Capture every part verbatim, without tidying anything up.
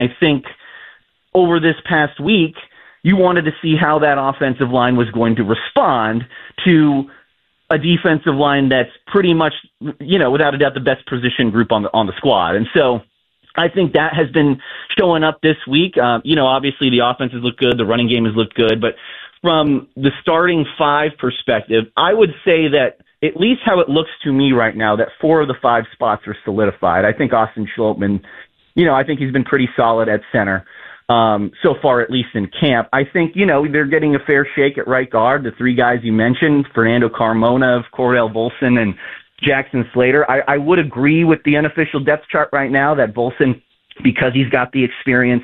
I think over this past week, you wanted to see how that offensive line was going to respond to a defensive line that's pretty much, you know, without a doubt, the best position group on the on the squad. And so I think that has been showing up this week. Uh, you know, obviously the offense has looked good, the running game has looked good, but from the starting five perspective, I would say that at least how it looks to me right now, that four of the five spots are solidified. I think Austin Schultman, you know, I think he's been pretty solid at center. Um, so far, at least in camp. I think, you know, they're getting a fair shake at right guard. The three guys you mentioned, Fernando Carmona, Cordell Volson, and Jackson Slater. I, I would agree with the unofficial depth chart right now that Volson, because he's got the experience,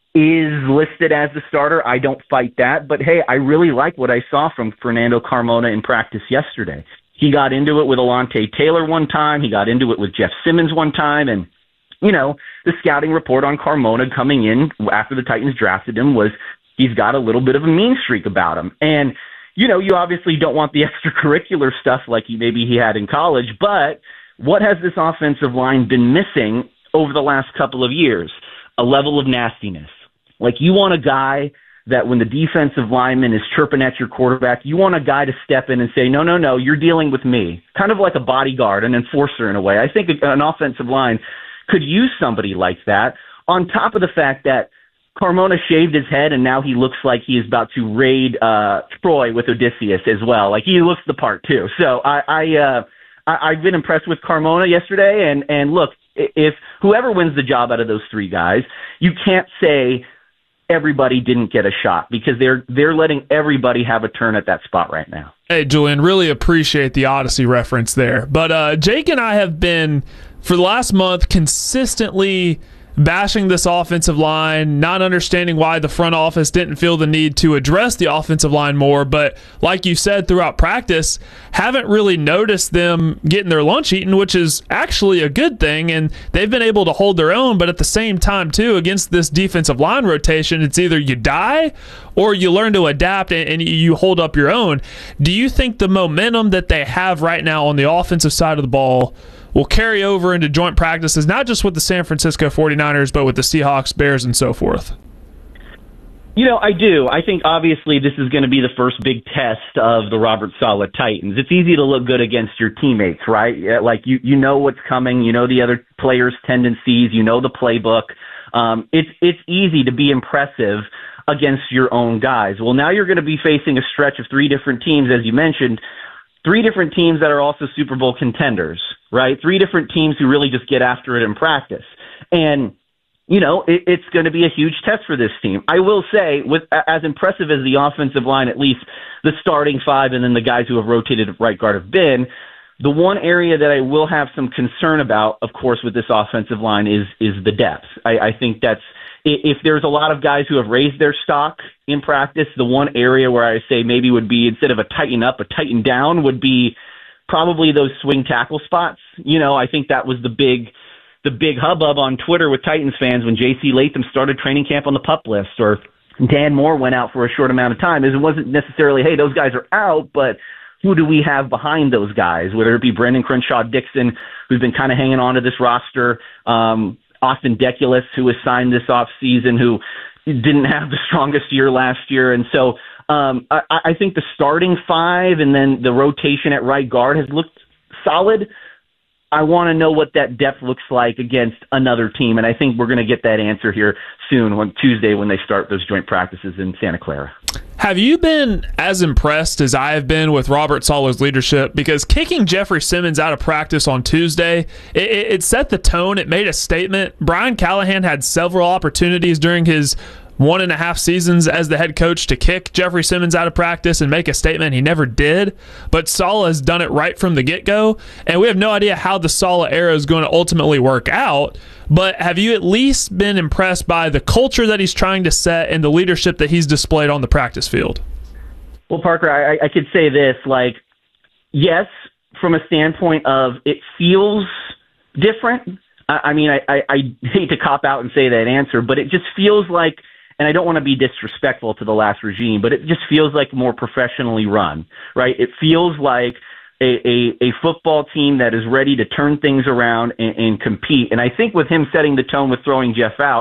is listed as the starter. I don't fight that. But, hey, I really like what I saw from Fernando Carmona in practice yesterday. He got into it with Alontae Taylor one time. He got into it with Jeff Simmons one time, and you know, the scouting report on Carmona coming in after the Titans drafted him was he's got a little bit of a mean streak about him. And, you know, you obviously don't want the extracurricular stuff like he, maybe he had in college, but what has this offensive line been missing over the last couple of years? A level of nastiness. Like, you want a guy that when the defensive lineman is chirping at your quarterback, you want a guy to step in and say, no, no, no, you're dealing with me. Kind of like a bodyguard, an enforcer in a way. I think an offensive line could use somebody like that, on top of the fact that Carmona shaved his head and now he looks like he is about to raid uh, Troy with Odysseus as well. Like, he looks the part too. So I, I, uh, I, I've been impressed with Carmona yesterday. And, and look, if whoever wins the job out of those three guys, you can't say everybody didn't get a shot because they're they're letting everybody have a turn at that spot right now. Hey, Julian, really appreciate the Odyssey reference there. But uh, Jake and I have been, for the last month, consistently bashing this offensive line, not understanding why the front office didn't feel the need to address the offensive line more. But like you said, throughout practice, haven't really noticed them getting their lunch eaten, which is actually a good thing. And they've been able to hold their own. But at the same time, too, against this defensive line rotation, it's either you die or you learn to adapt and, and you hold up your own. Do you think the momentum that they have right now on the offensive side of the ball will carry over into joint practices, not just with the San Francisco forty-niners, but with the Seahawks, Bears, and so forth? You know, I do. I think, obviously, this is going to be the first big test of the Robert Saleh Titans. It's easy to look good against your teammates, right? Like, you, you know what's coming. You know the other players' tendencies. You know the playbook. Um, it's, it's easy to be impressive against your own guys. Well, now you're going to be facing a stretch of three different teams, as you mentioned, three different teams that are also Super Bowl contenders, right? Three different teams who really just get after it in practice. And, you know, it, it's going to be a huge test for this team. I will say, with as impressive as the offensive line, at least the starting five and then the guys who have rotated at right guard have been, the one area that I will have some concern about, of course, with this offensive line is is the depth. I, I think that's, if there's a lot of guys who have raised their stock in practice, the one area where I say maybe would be, instead of a tighten up, a tighten down would be probably those swing tackle spots. You know, I think that was the big the big hubbub on Twitter with Titans fans when J C Latham started training camp on the PUP list, or Dan Moore went out for a short amount of time. It wasn't necessarily, hey, those guys are out, but who do we have behind those guys, whether it be Brandon Crenshaw-Dixon, who's been kind of hanging on to this roster, um, Austin Deculus, who was signed this offseason, who didn't have the strongest year last year. And so um, I, I think the starting five and then the rotation at right guard has looked solid. I want to know what that depth looks like against another team, and I think we're going to get that answer here soon on Tuesday when they start those joint practices in Santa Clara. Have you been as impressed as I have been with Robert Saleh's leadership? Because kicking Jeffrey Simmons out of practice on Tuesday, it, it set the tone. It made a statement. Brian Callahan had several opportunities during his one and a half seasons as the head coach to kick Jeffrey Simmons out of practice and make a statement. He never did. But Saleh has done it right from the get-go, and we have no idea how the Saleh era is going to ultimately work out. But have you at least been impressed by the culture that he's trying to set and the leadership that he's displayed on the practice field? Well, Parker, I, I could say this, like, yes, from a standpoint of it feels different. I, I mean, I, I, I hate to cop out and say that answer, but it just feels like, and I don't want to be disrespectful to the last regime, but it just feels like more professionally run, right? It feels like a, a, a football team that is ready to turn things around and, and compete. And I think with him setting the tone with throwing Jeff out,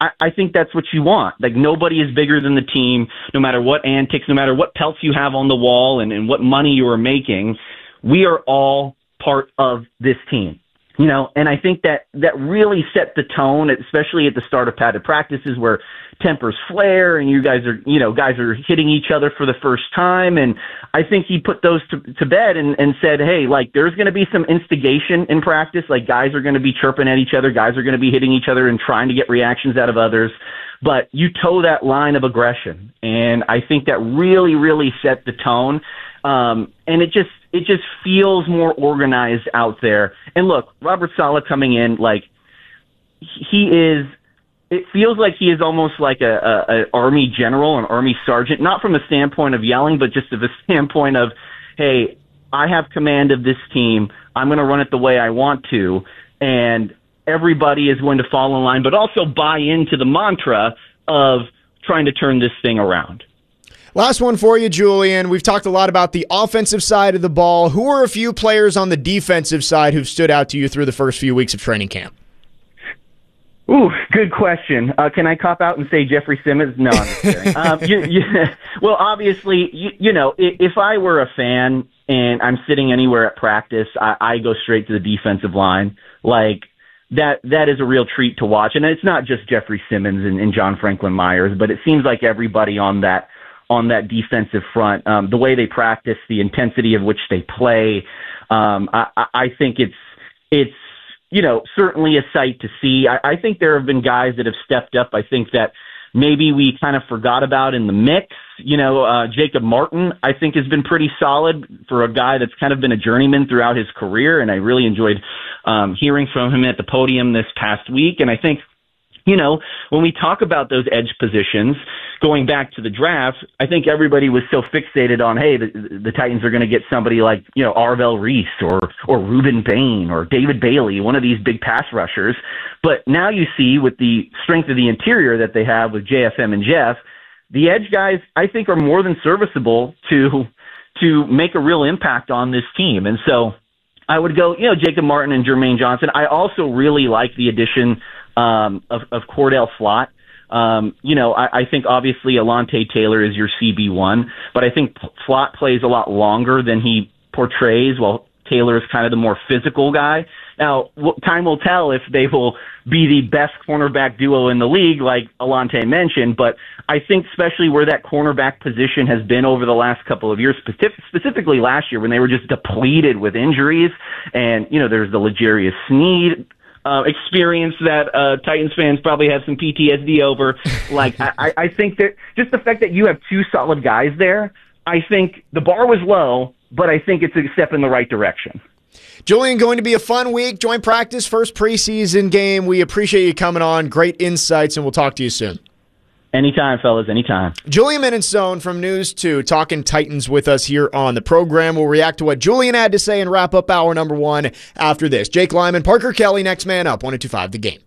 I, I think that's what you want. Like, nobody is bigger than the team, no matter what antics, no matter what pelts you have on the wall and, and what money you are making. We are all part of this team. You know, and I think that that really set the tone, especially at the start of padded practices where tempers flare and you guys are, you know, guys are hitting each other for the first time. And I think he put those to, to bed and, and said, hey, like, there's going to be some instigation in practice. Like, guys are going to be chirping at each other. Guys are going to be hitting each other and trying to get reactions out of others. But you toe that line of aggression. And I think that really, really set the tone. Um, and it just, it just feels more organized out there. And look, Robert Saleh coming in, like, he is, it feels like he is almost like a, a, a army general, an army sergeant, not from a standpoint of yelling, but just of a standpoint of, hey, I have command of this team. I'm going to run it the way I want to. And everybody is going to fall in line, but also buy into the mantra of trying to turn this thing around. Last one for you, Julian. We've talked a lot about the offensive side of the ball. Who are a few players on the defensive side who've stood out to you through the first few weeks of training camp? Ooh, good question. Uh, can I cop out and say Jeffrey Simmons? No, I'm just kidding. um, you, you, well, obviously, you, you know, if, if I were a fan and I'm sitting anywhere at practice, I, I go straight to the defensive line. Like, that that is a real treat to watch. And it's not just Jeffrey Simmons and, and John Franklin Myers, but it seems like everybody on that on that defensive front, um, the way they practice, the intensity of which they play, um, I, I think it's, it's, you know, certainly a sight to see. I, I think there have been guys that have stepped up. I think that maybe we kind of forgot about in the mix. You know, uh, Jacob Martin, I think, has been pretty solid for a guy that's kind of been a journeyman throughout his career, and I really enjoyed um, hearing from him at the podium this past week. And I think, you know, when we talk about those edge positions, going back to the draft, I think everybody was so fixated on, hey, the, the Titans are going to get somebody like, you know, Arvell Reese or or Ruben Bain or David Bailey, one of these big pass rushers. But now you see with the strength of the interior that they have with J F M and Jeff, the edge guys, I think, are more than serviceable to to make a real impact on this team. And so I would go, you know, Jacob Martin and Jermaine Johnson. I also really like the addition um, of, of Cordell Flott. Um, you know, I, I think obviously Alontae Taylor is your C B one, but I think Flott plays a lot longer than he portrays, while Taylor is kind of the more physical guy. Now, time will tell if they will be the best cornerback duo in the league, like Alontae mentioned, but I think especially where that cornerback position has been over the last couple of years, specifically last year when they were just depleted with injuries, and, you know, there's the L'Jarius Sneed Uh, experience that uh, Titans fans probably have some P T S D over. Like, I, I think that just the fact that you have two solid guys there, I think the bar was low, but I think it's a step in the right direction. Julian, going to be a fun week. Joint practice, first preseason game. We appreciate you coming on. Great insights, and we'll talk to you soon. Anytime, fellas, anytime. Julian Minnesone from News two talking Titans with us here on the program. We'll react to what Julian had to say and wrap up hour number one after this. Jake Lyman, Parker Kelly, next man up, one oh two point five The Game.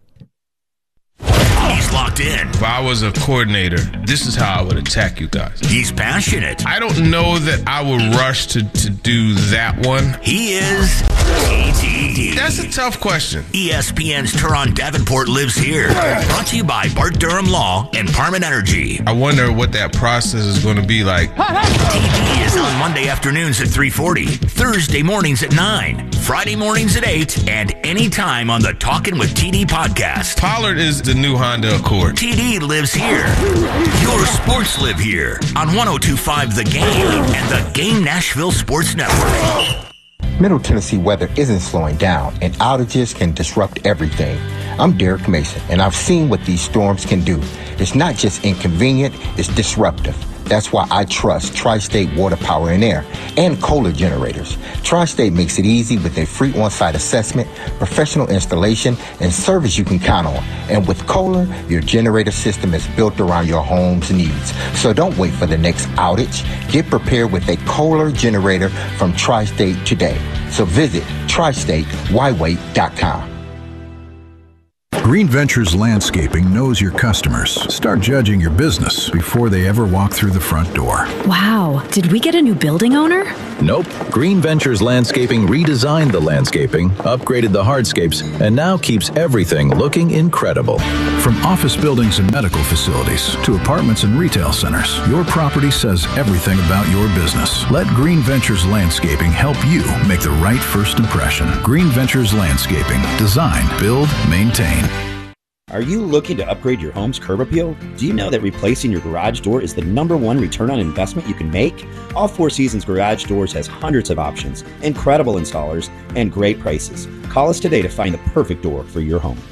He's locked in. If I was a coordinator, this is how I would attack you guys. He's passionate. I don't know that I would rush to, to do that one. He is T T D. That's a tough question. E S P N's Teron Davenport lives here. Brought to you by Bart Durham Law and Parman Energy. I wonder what that process is going to be like. T D is on Monday afternoons at three forty, Thursday mornings at nine, Friday mornings at eight, and anytime on the Talkin' with T D podcast. Pollard is the new Honda Accord. T D lives here. Your sports live here on one oh two point five The Game and the Game Nashville Sports Network. Middle Tennessee weather isn't slowing down, and outages can disrupt everything. I'm Derek Mason, and I've seen what these storms can do. It's not just inconvenient, it's disruptive. That's why I trust Tri-State Water Power and Air and Kohler generators. Tri-State makes it easy with a free on-site assessment, professional installation, and service you can count on. And with Kohler, your generator system is built around your home's needs. So don't wait for the next outage. Get prepared with a Kohler generator from Tri-State today. So visit tri state why wait dot com. Green Ventures Landscaping knows your customers. Start judging your business before they ever walk through the front door. Wow, did we get a new building owner? Nope. Green Ventures Landscaping redesigned the landscaping, upgraded the hardscapes, and now keeps everything looking incredible. From office buildings and medical facilities to apartments and retail centers, your property says everything about your business. Let Green Ventures Landscaping help you make the right first impression. Green Ventures Landscaping. Design, build, maintain. Are you looking to upgrade your home's curb appeal? Do you know that replacing your garage door is the number one return on investment you can make? All Four Seasons Garage Doors has hundreds of options, incredible installers, and great prices. Call us today to find the perfect door for your home.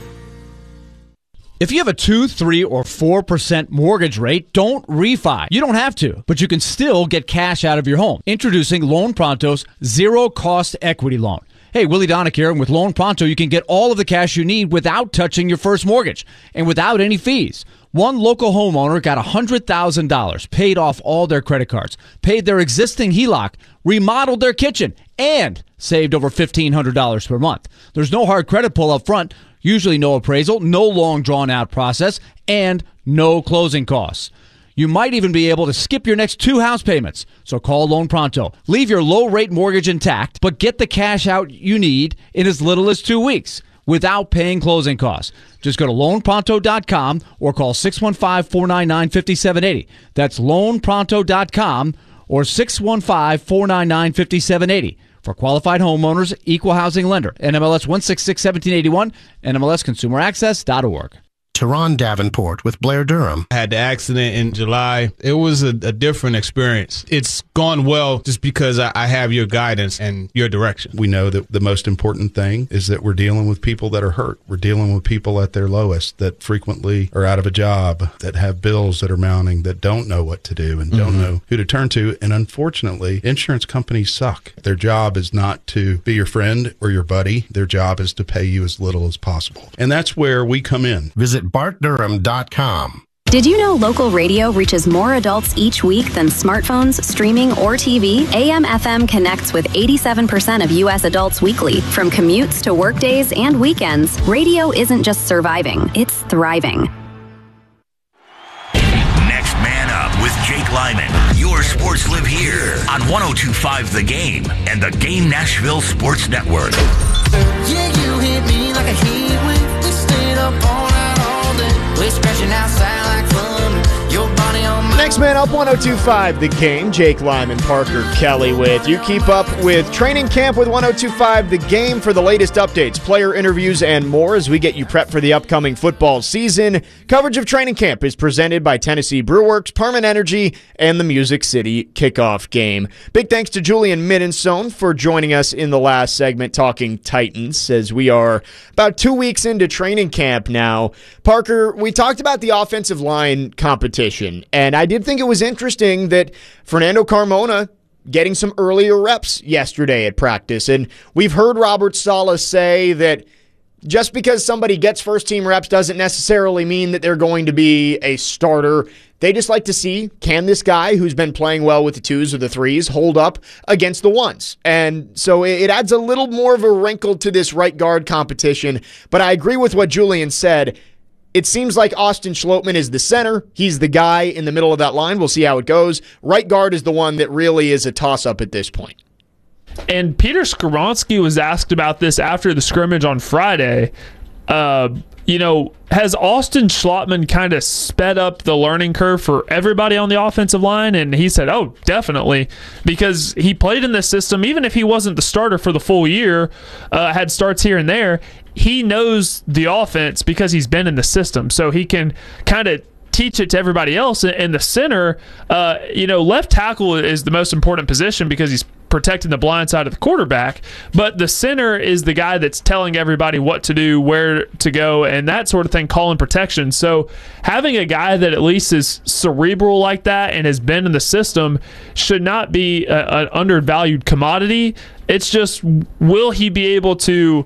If you have a two, three, or four percent mortgage rate, don't refi. You don't have to, but you can still get cash out of your home. Introducing Loan Pronto's zero-cost equity loan. Hey, Willie Donick here, and with Loan Pronto, you can get all of the cash you need without touching your first mortgage and without any fees. One local homeowner got one hundred thousand dollars, paid off all their credit cards, paid their existing H E L O C, remodeled their kitchen, and saved over fifteen hundred dollars per month. There's no hard credit pull up front, usually no appraisal, no long drawn-out process, and no closing costs. You might even be able to skip your next two house payments. So call Loan Pronto. Leave your low-rate mortgage intact, but get the cash out you need in as little as two weeks without paying closing costs. Just go to loan pronto dot com or call six one five, four nine nine, five seven eight zero. That's loan pronto dot com or six one five, four nine nine, five seven eight zero. For qualified homeowners, equal housing lender. N M L S one sixty-six, one seven eight one, N M L S consumer access dot org. Teron Davenport with Blair Durham. I had the accident in July. It was a, a different experience. It's gone well just because I, I have your guidance and your direction. We know that the most important thing is that we're dealing with people that are hurt. We're dealing with people at their lowest that frequently are out of a job, that have bills that are mounting, that don't know what to do and don't mm-hmm. know who to turn to. And unfortunately, insurance companies suck. Their job is not to be your friend or your buddy. Their job is to pay you as little as possible. And that's where we come in. Visit bart durham dot com. Did you know local radio reaches more adults each week than smartphones, streaming, or T V? A M F M connects with eighty-seven percent of U S adults weekly. From commutes to workdays and weekends, radio isn't just surviving, it's thriving. Next Man Up with Jake Lyman. Your sports live here on one oh two point five The Game and the Game Nashville Sports Network. Yeah, you hit me like a heat wave. We stayed up all night, all day. We're scratching outside like fun. Your body on my... Next Man Up, one oh two point five The Game. Jake Lyman, Parker Kelly with you. Keep up with Training Camp with one oh two point five The Game for the latest updates, player interviews, and more as we get you prepped for the upcoming football season. Coverage of Training Camp is presented by Tennessee Brewworks, Perman Energy, and the Music City Kickoff Game. Big thanks to Julian Middenstone for joining us in the last segment talking Titans as we are about two weeks into training camp now. Parker, we talked about the offensive line competition, and I did think it was interesting that Fernando Carmona getting some earlier reps yesterday at practice. And we've heard Robert Saleh say that just because somebody gets first-team reps doesn't necessarily mean that they're going to be a starter. They just like to see, can this guy who's been playing well with the twos or the threes hold up against the ones? And so it adds a little more of a wrinkle to this right guard competition. But I agree with what Julian said. It seems like Austin Schlottmann is the center. He's the guy in the middle of that line. We'll see how it goes. Right guard is the one that really is a toss-up at this point. And Peter Skoronski was asked about this after the scrimmage on Friday. Uh, you know, has Austin Schlottmann kind of sped up the learning curve for everybody on the offensive line? And he said, oh, definitely, because he played in this system. Even if he wasn't the starter for the full year, uh, had starts here and there, he knows the offense because he's been in the system. So he can kind of teach it to everybody else. And the center, uh, you know, left tackle is the most important position because he's protecting the blind side of the quarterback, but the center is the guy that's telling everybody what to do, where to go, and that sort of thing, calling protection. So having a guy that at least is cerebral like that and has been in the system should not be a, an undervalued commodity. It's just, will he be able to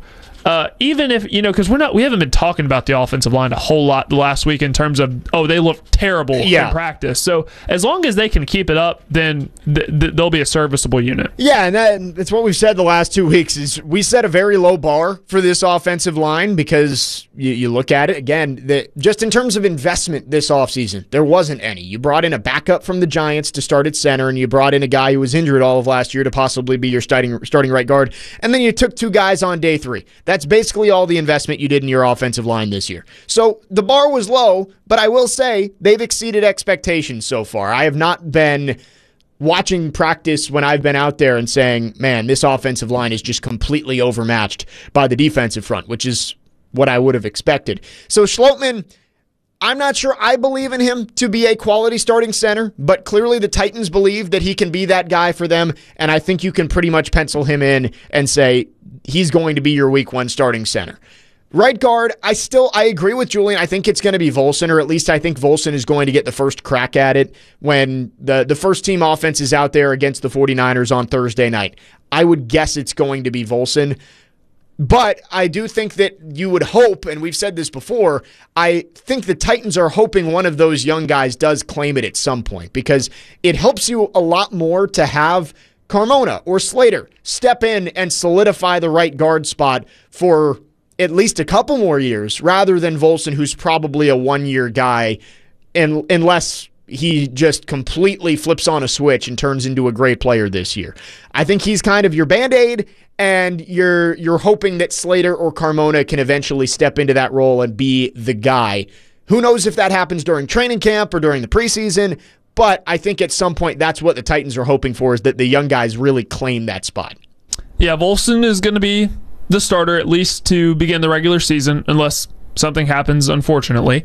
uh, even if, you know, because we're not, we haven't been talking about the offensive line a whole lot the last week in terms of, oh, they look terrible yeah. in practice. So as long as they can keep it up, then th- th- they'll be a serviceable unit. Yeah, and that, that's what we've said the last two weeks is we set a very low bar for this offensive line because you, you look at it, again, the, just in terms of investment this offseason, there wasn't any. You brought in a backup from the Giants to start at center, and you brought in a guy who was injured all of last year to possibly be your starting, starting right guard, and then you took two guys on day three. That's basically all the investment you did in your offensive line this year. So the bar was low, but I will say they've exceeded expectations so far. I have not been watching practice when I've been out there and saying, man, this offensive line is just completely overmatched by the defensive front, which is what I would have expected. So Schlottmann, I'm not sure I believe in him to be a quality starting center, but clearly the Titans believe that he can be that guy for them, and I think you can pretty much pencil him in and say he's going to be your week one starting center. Right guard, I still, I agree with Julian. I think it's going to be Volson, or at least I think Volson is going to get the first crack at it when the, the first team offense is out there against the 49ers on Thursday night. I would guess it's going to be Volson. But I do think that you would hope, and we've said this before, I think the Titans are hoping one of those young guys does claim it at some point because it helps you a lot more to have Carmona or Slater step in and solidify the right guard spot for at least a couple more years rather than Volson, who's probably a one-year guy, and unless he just completely flips on a switch and turns into a great player this year. I think he's kind of your Band-Aid, and you're you're hoping that Slater or Carmona can eventually step into that role and be the guy. Who knows if that happens during training camp or during the preseason, but I think at some point that's what the Titans are hoping for, is that the young guys really claim that spot. Yeah, Volson is going to be the starter at least to begin the regular season, unless something happens, unfortunately.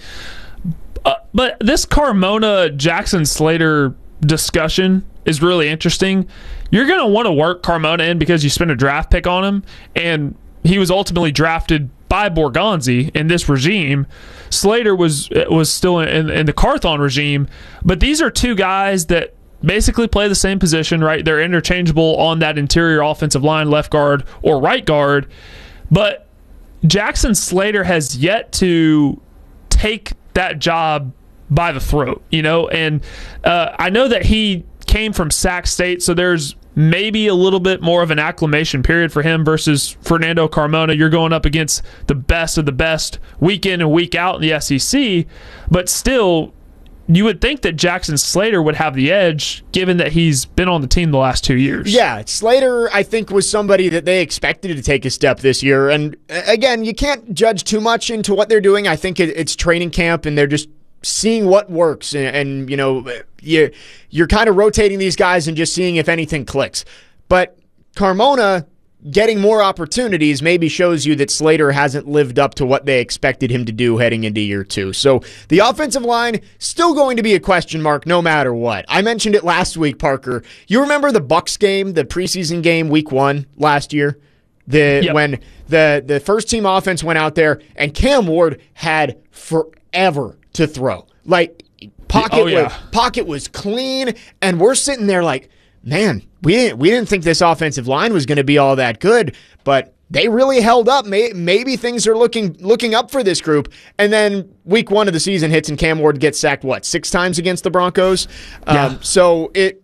Uh, but this Carmona Jackson Slater discussion is really interesting. You're going to want to work Carmona in because you spent a draft pick on him, and he was ultimately drafted by Borgonzi in this regime. Slater was was still in, in the Carthon regime, but these are two guys that basically play the same position, right? They're interchangeable on that interior offensive line, left guard or right guard. But Jackson Slater has yet to take that job by the throat, you know? And uh, I know that he came from Sac State, so there's maybe a little bit more of an acclimation period for him versus Fernando Carmona. You're going up against the best of the best week in and week out in the S E C, but still, you would think that Jackson Slater would have the edge given that he's been on the team the last two years. Yeah, Slater, I think, was somebody that they expected to take a step this year. And again, you can't judge too much into what they're doing. I think it's training camp and they're just seeing what works. And, and you know, you, you're kind of rotating these guys and just seeing if anything clicks. But Carmona getting more opportunities maybe shows you that Slater hasn't lived up to what they expected him to do heading into year two. So the offensive line still going to be a question mark no matter what. I mentioned it last week, Parker. You remember the Bucs game, the preseason game week one last year? The yep. When the, the first team offense went out there and Cam Ward had forever to throw. Like pocket, oh, yeah. was, pocket was clean, and we're sitting there like, man, we didn't we didn't think this offensive line was going to be all that good, but they really held up. Maybe things are looking looking up for this group. And then week one of the season hits and Cam Ward gets sacked, what, six times against the Broncos? Yeah. Um, so it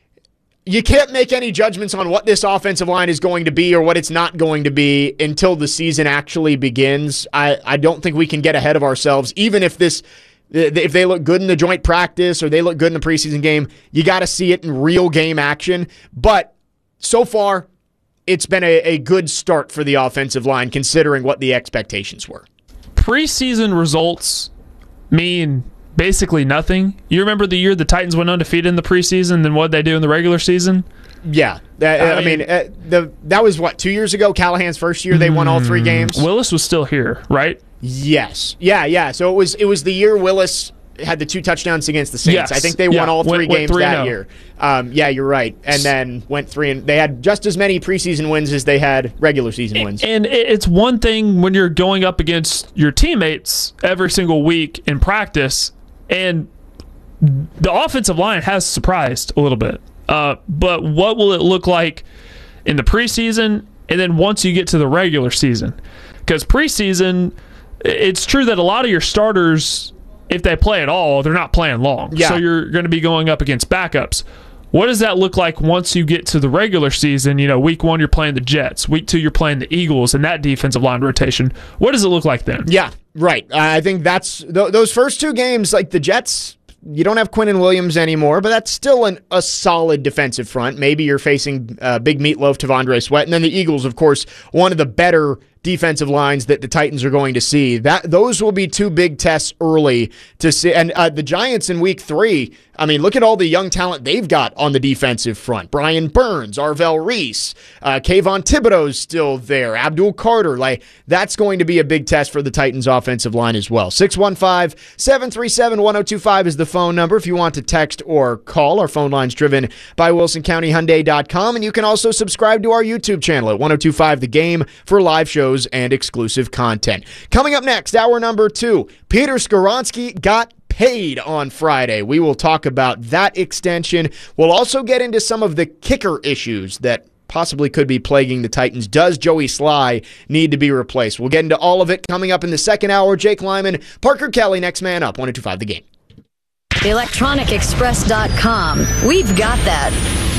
you can't make any judgments on what this offensive line is going to be or what it's not going to be until the season actually begins. I, I don't think we can get ahead of ourselves, even if this If they look good in the joint practice or they look good in the preseason game, you got to see it in real game action. But so far, it's been a, a good start for the offensive line considering what the expectations were. Preseason results mean basically nothing. You remember the year the Titans went undefeated in the preseason, then what did they do in the regular season? Yeah. That, I, I mean, mean uh, the that was, what, two years ago? Callahan's first year, they won all three games? Willis was still here, right? Yes. Yeah, yeah. So it was it was the year Willis had the two touchdowns against the Saints. Yes. I think they yeah. won all three went, games went that year. Um, yeah, you're right. And then went three and they had just as many preseason wins as they had regular season wins. And it's one thing when you're going up against your teammates every single week in practice, and the offensive line has surprised a little bit. Uh, but what will it look like in the preseason and then once you get to the regular season? Because preseason, it's true that a lot of your starters, if they play at all, they're not playing long. Yeah. So you're going to be going up against backups. What does that look like once you get to the regular season? You know, week one, you're playing the Jets. Week two, you're playing the Eagles and that defensive line rotation. What does it look like then? Yeah, right. Uh, I think that's th- those first two games, like the Jets, you don't have Quinnen Williams anymore, but that's still an, a solid defensive front. Maybe you're facing uh, Big Meatloaf, Tavondre Sweat. And then the Eagles, of course, one of the better defensive lines that the Titans are going to see. That those will be two big tests early to see. And uh, the Giants in week three, I mean, look at all the young talent they've got on the defensive front. Brian Burns, Arvell Reese, uh, Kayvon Thibodeau's still there, Abdul Carter. Like, that's going to be a big test for the Titans offensive line as well. six one five, seven three seven, one oh two five is the phone number if you want to text or call. Our phone line's driven by Wilson County Hyundai dot com, and you can also subscribe to our YouTube channel at one oh two five The Game for live shows and exclusive content. Coming up next, hour number two, Peter Skoronski got paid on Friday. We will talk about that extension. We'll also get into some of the kicker issues that possibly could be plaguing the Titans. Does Joey Sly need to be replaced? We'll get into all of it coming up in the second hour. Jake Lyman, Parker Kelly, next man up, one oh two five The Game. electronic express dot com. We've got that.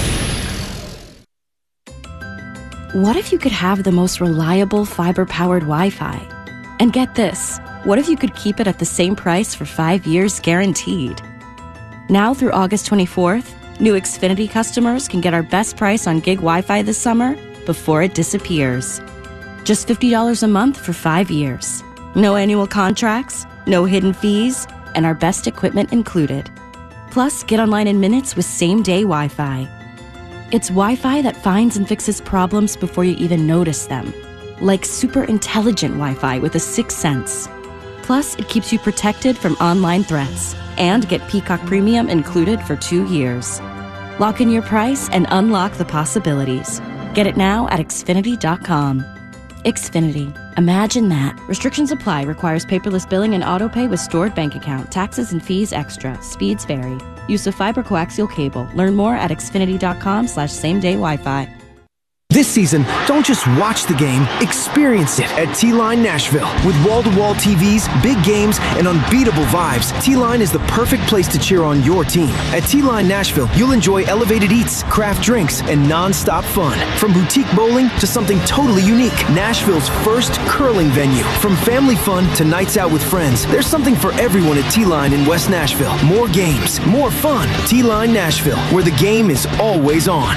What if you could have the most reliable fiber-powered Wi-Fi? And get this, what if you could keep it at the same price for five years guaranteed? Now through August twenty-fourth, new Xfinity customers can get our best price on gig Wi-Fi this summer before it disappears. Just fifty dollars a month for five years. No annual contracts, no hidden fees, and our best equipment included. Plus, get online in minutes with same-day Wi-Fi. It's Wi-Fi that finds and fixes problems before you even notice them. Like super intelligent Wi-Fi with a sixth sense. Plus, it keeps you protected from online threats. And get Peacock Premium included for two years. Lock in your price and unlock the possibilities. Get it now at Xfinity dot com. Xfinity. Imagine that. Restrictions apply. Requires paperless billing and autopay with stored bank account. Taxes and fees extra. Speeds vary. Use of fiber coaxial cable. Learn more at Xfinity dot com slash same day Wi-Fi. This season, don't just watch the game, experience it at T-Line Nashville. With wall-to-wall T Vs, big games, and unbeatable vibes, T-Line is the perfect place to cheer on your team. At T-Line Nashville, you'll enjoy elevated eats, craft drinks, and non-stop fun. From boutique bowling to something totally unique, Nashville's first curling venue. From family fun to nights out with friends, there's something for everyone at T-Line in West Nashville. More games, more fun. T-Line Nashville, where the game is always on.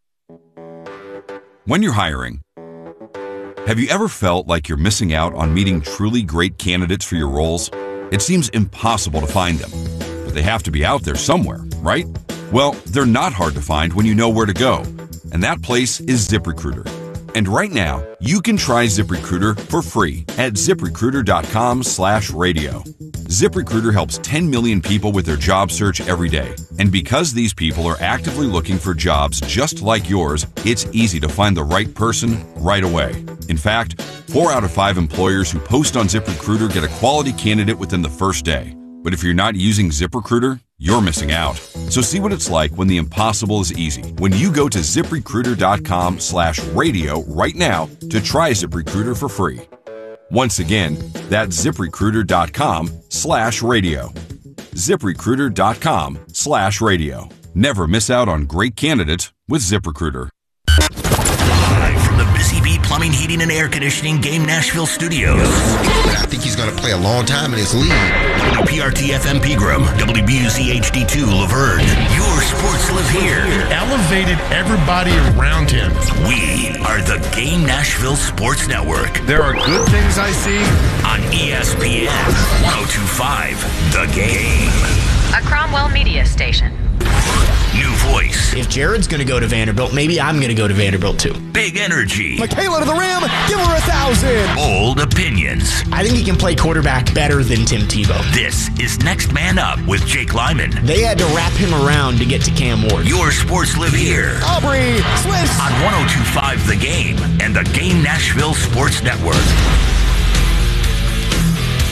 When you're hiring, have you ever felt like you're missing out on meeting truly great candidates for your roles? It seems impossible to find them, but they have to be out there somewhere, right? Well, they're not hard to find when you know where to go, and that place is ZipRecruiter. And right now, you can try ZipRecruiter for free at ZipRecruiter.com slash radio. ZipRecruiter helps ten million people with their job search every day. And because these people are actively looking for jobs just like yours, it's easy to find the right person right away. In fact, four out of five employers who post on ZipRecruiter get a quality candidate within the first day. But if you're not using ZipRecruiter, you're missing out. So see what it's like when the impossible is easy. When you go to ZipRecruiter.com slash radio right now to try ZipRecruiter for free. Once again, that's ZipRecruiter.com slash radio. ZipRecruiter.com slash radio. Never miss out on great candidates with ZipRecruiter. Live from the Busy Bee Plumbing, Heating, and Air Conditioning Game Nashville Studios. I think he's going to play a long time in this league. W P R T F M Pegram, W B U Z H D two Laverne. Your sports live here. Elevated everybody around him. We are the Game Nashville Sports Network. There are good things I see on E S P N one oh two point five The Game. A Cromwell media station. New voice. If Jared's going to go to Vanderbilt, maybe I'm going to go to Vanderbilt too. Big energy. Michaela to the rim. Give her a thousand. Bold opinions. I think he can play quarterback better than Tim Tebow. This is Next Man Up with Jake Lyman. They had to wrap him around to get to Cam Ward. Your sports live here. Aubrey Swiss. On one oh two point five The Game and the Game Nashville Sports Network.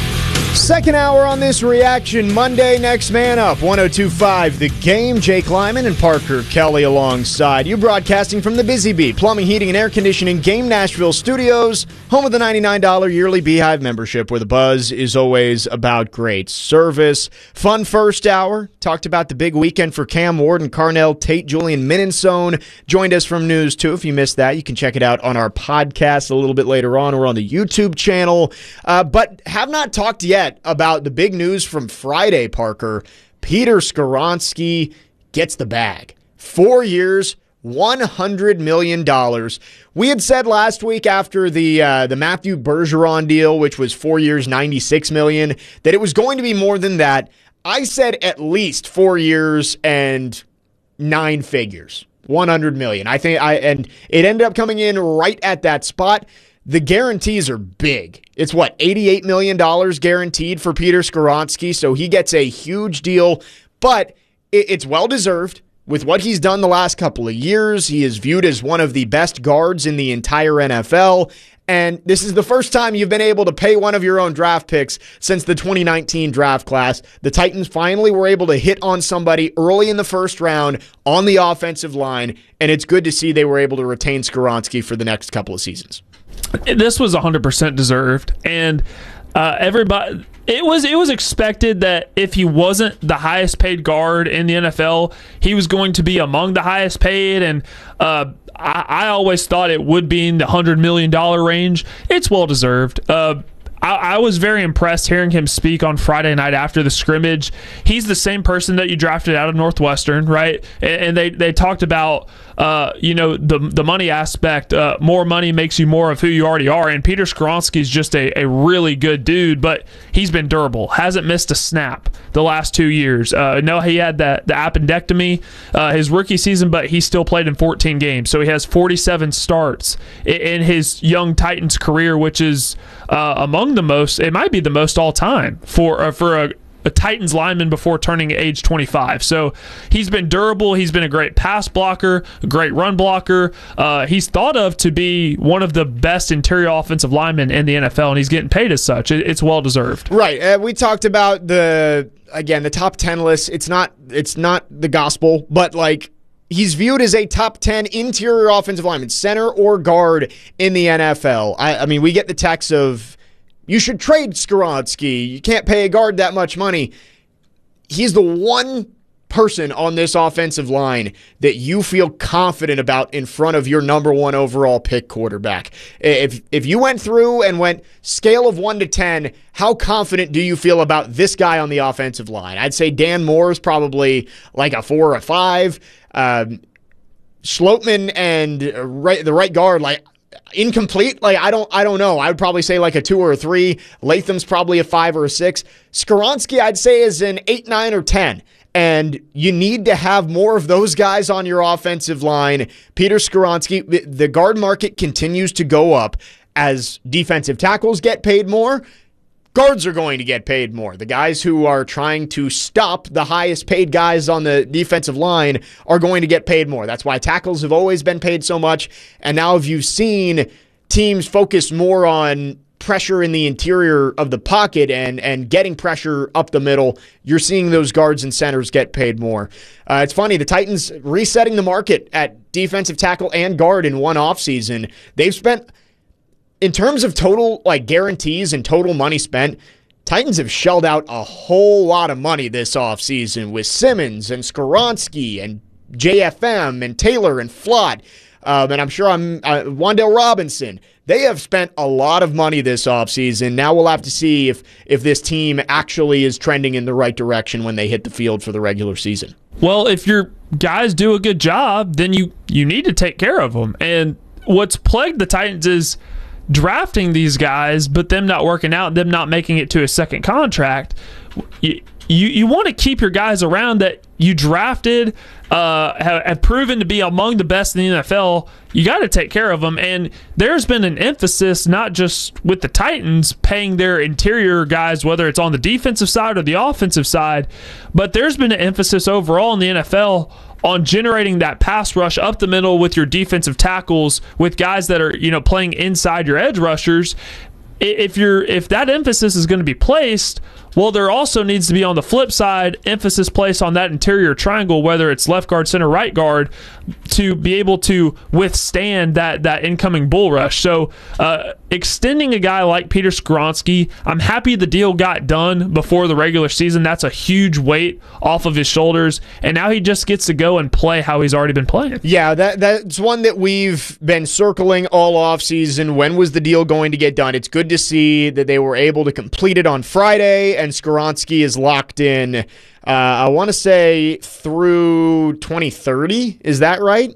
Second hour on this Reaction Monday. Next man up, one oh two point five The Game. Jake Lyman and Parker Kelly alongside you, broadcasting from the Busy Bee Plumbing, Heating, and Air Conditioning Game Nashville Studios, home of the ninety-nine dollars yearly Beehive membership, where the buzz is always about great service. Fun first hour. Talked about the big weekend for Cam Ward and Carnell Tate. Julian Minensone joined us from News two. If you missed that, you can check it out on our podcast a little bit later on. We're on the YouTube channel. Uh, but have not talked yet about the big news from Friday, Parker. Peter Skoronski gets the bag. Four years, one hundred million dollars. We had said last week after the uh, the Matthew Bergeron deal, which was four years, ninety-six million dollars, that it was going to be more than that. I said at least four years and nine figures, one hundred million dollars. I think I and it ended up coming in right at that spot. The guarantees are big. It's what, eighty-eight million dollars guaranteed for Peter Skoronski, so he gets a huge deal, but it's well-deserved. With what he's done the last couple of years, he is viewed as one of the best guards in the entire N F L, and this is the first time you've been able to pay one of your own draft picks since the twenty nineteen draft class. The Titans finally were able to hit on somebody early in the first round on the offensive line, and it's good to see they were able to retain Skoronski for the next couple of seasons. This was one hundred percent deserved, and uh, everybody it was it was expected that if he wasn't the highest paid guard in the N F L, he was going to be among the highest paid, and uh, I, I always thought it would be in the one hundred million dollars range. It's well deserved. Uh, I, I was very impressed hearing him speak on Friday night after the scrimmage. He's the same person that you drafted out of Northwestern, right? And, and they, they talked about, uh, you know, the the money aspect. Uh, more money makes you more of who you already are. And Peter Skoronski is just a, a really good dude, but he's been durable. Hasn't missed a snap the last two years. Uh, no, he had that the appendectomy uh, his rookie season, but he still played in fourteen games. So he has forty-seven starts in, in his young Titans career, which is uh, among the most, it might be the most all time for uh, for a, a Titans lineman before turning age twenty-five. So he's been durable. He's been a great pass blocker, a great run blocker. Uh, he's thought of to be one of the best interior offensive linemen in the N F L, and he's getting paid as such. It, it's well deserved. Right. Uh, we talked about the again the top ten list. It's not it's not the gospel, but like, he's viewed as a top ten interior offensive lineman, center or guard in the N F L. I, I mean, we get the text of, you should trade Skoronski. You can't pay a guard that much money. He's the one person on this offensive line that you feel confident about in front of your number one overall pick quarterback. If if you went through and went scale of one to ten, how confident do you feel about this guy on the offensive line? I'd say Dan Moore is probably like a four or a five. Um, Schlotman and right, the right guard, like, incomplete. Like, I don't, I don't know. I would probably say like a two or a three. Latham's probably a five or a six. Skoronski, I'd say, is an eight, nine, or ten. And you need to have more of those guys on your offensive line. Peter Skoronski, the guard market continues to go up as defensive tackles get paid more. Guards are going to get paid more. The guys who are trying to stop the highest paid guys on the defensive line are going to get paid more. That's why tackles have always been paid so much. And now if you've seen teams focus more on pressure in the interior of the pocket and, and getting pressure up the middle, you're seeing those guards and centers get paid more. Uh, it's funny, the Titans resetting the market at defensive tackle and guard in one offseason. They've spent, in terms of total like guarantees and total money spent, Titans have shelled out a whole lot of money this offseason with Simmons and Skoronski and J F M and Taylor and Flott. Um, and I'm sure I'm uh, Wan'Dale Robinson. They have spent a lot of money this offseason. Now we'll have to see if if this team actually is trending in the right direction when they hit the field for the regular season. Well, if your guys do a good job, then you, you need to take care of them. And what's plagued the Titans is drafting these guys, but them not working out, them not making it to a second contract. You, you, you want to keep your guys around that you drafted, uh, have, have proven to be among the best in the N F L. You got to take care of them. And there's been an emphasis, not just with the Titans paying their interior guys, whether it's on the defensive side or the offensive side, but there's been an emphasis overall in the N F L on generating that pass rush up the middle with your defensive tackles, with guys that are, you know, playing inside your edge rushers. if you're if that emphasis is going to be placed, well, there also needs to be on the flip side emphasis placed on that interior triangle, whether it's left guard, center, right guard, to be able to withstand that that incoming bull rush. So uh, extending a guy like Peter Skoronski, I'm happy the deal got done before the regular season. That's a huge weight off of his shoulders, and now he just gets to go and play how he's already been playing. Yeah, that that's one that we've been circling all offseason. When was the deal going to get done? It's good to see that they were able to complete it on Friday, and Skoronski is locked in, uh, I want to say, through twenty thirty. Is that right?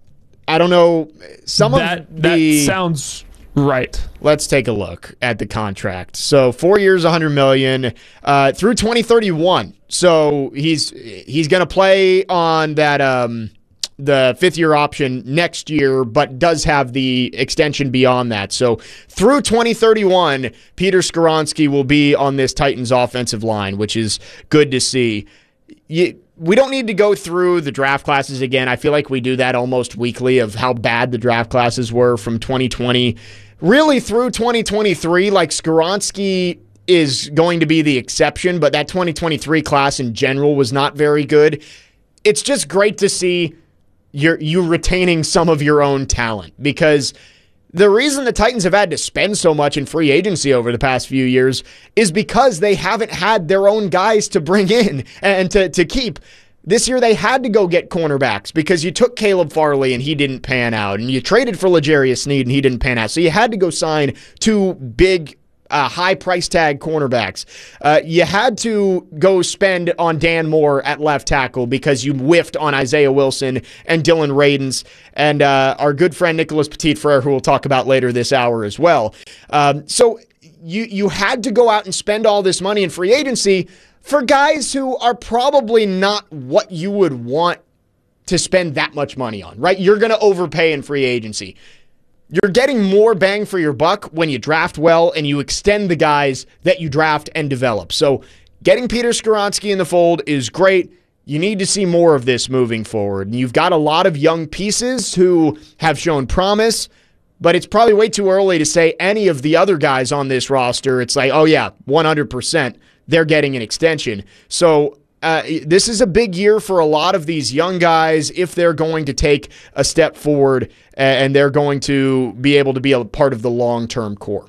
I don't know. Some that, of the, that sounds right. Let's take a look at the contract. So four years, one hundred million dollars, uh, through twenty thirty-one. So he's he's going to play on that um, the fifth year option next year, but does have the extension beyond that. So through twenty thirty-one, Peter Skoronski will be on this Titans offensive line, which is good to see. You, we don't need to go through the draft classes again. I feel like we do that almost weekly of how bad the draft classes were from twenty twenty. Really through twenty twenty-three, like Skoronski is going to be the exception, but that twenty twenty-three class in general was not very good. It's just great to see you're you retaining some of your own talent, because the reason the Titans have had to spend so much in free agency over the past few years is because they haven't had their own guys to bring in and to, to keep. This year they had to go get cornerbacks because you took Caleb Farley and he didn't pan out, and you traded for L'Jarius Sneed and he didn't pan out. So you had to go sign two big Uh, high price tag cornerbacks. Uh, you had to go spend on Dan Moore at left tackle because you whiffed on Isaiah Wilson and Dylan Radins and uh, our good friend Nicholas Petit-Frere, who we'll talk about later this hour as well. Um, so you you had to go out and spend all this money in free agency for guys who are probably not what you would want to spend that much money on, right? You're going to overpay in free agency. You're getting more bang for your buck when you draft well and you extend the guys that you draft and develop. So getting Peter Skoronski in the fold is great. You need to see more of this moving forward. And you've got a lot of young pieces who have shown promise, but it's probably way too early to say any of the other guys on this roster, it's like, oh yeah, one hundred percent, they're getting an extension. So Uh, this is a big year for a lot of these young guys if they're going to take a step forward and they're going to be able to be a part of the long-term core.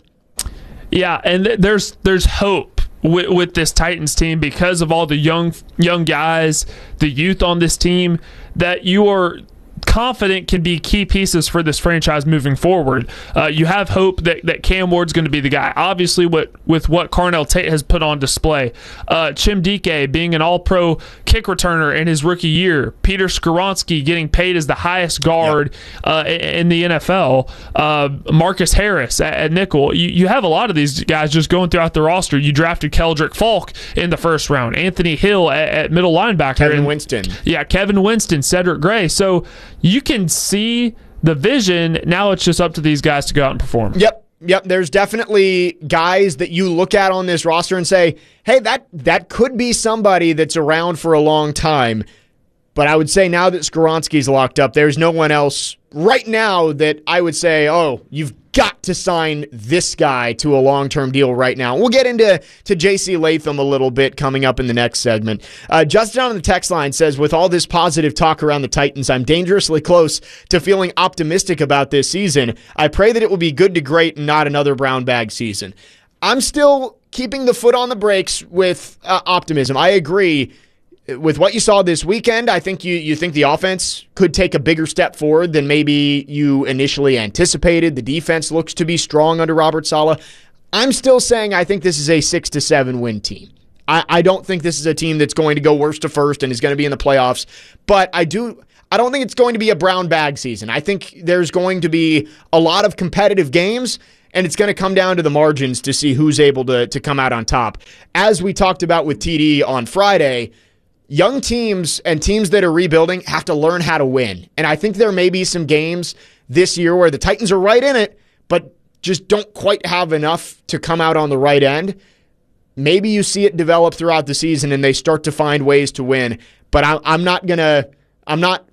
Yeah, and th- there's there's hope with, with this Titans team because of all the young young guys, the youth on this team that you are confident can be key pieces for this franchise moving forward. Uh, you have hope that, that Cam Ward's going to be the guy. Obviously, what, with what Carnell Tate has put on display, uh, Chim Dike being an all-pro kick returner in his rookie year, Peter Skoronski getting paid as the highest guard yep. uh, in the N F L, uh, Marcus Harris at, at nickel. You, you have a lot of these guys just going throughout the roster. You drafted Keldrick Falk in the first round, Anthony Hill at, at middle linebacker. Kevin and, Winston. Yeah, Kevin Winston, Cedric Gray. So you can see the vision. Now it's just up to these guys to go out and perform. Yep. Yep. There's definitely guys that you look at on this roster and say, hey, that that could be somebody that's around for a long time. But I would say now that Skoronski's locked up, there's no one else right now that I would say, oh, you've got to sign this guy to a long-term deal right now. We'll get into to J C Latham a little bit coming up in the next segment. Uh, Justin on the text line says, with all this positive talk around the Titans, I'm dangerously close to feeling optimistic about this season. I pray that it will be good to great and not another brown bag season. I'm still keeping the foot on the brakes with uh, optimism. I agree. With what you saw this weekend, I think you you think the offense could take a bigger step forward than maybe you initially anticipated. The defense looks to be strong under Robert Saleh. I'm still saying I think this is a six to seven win team. I, I don't think this is a team that's going to go worst to first and is going to be in the playoffs. But I do. I don't think it's going to be a brown bag season. I think there's going to be a lot of competitive games, and it's going to come down to the margins to see who's able to to come out on top. As we talked about with T D on Friday, young teams and teams that are rebuilding have to learn how to win. And I think there may be some games this year where the Titans are right in it, but just don't quite have enough to come out on the right end. Maybe you see it develop throughout the season and they start to find ways to win. But I'm not going to, I'm not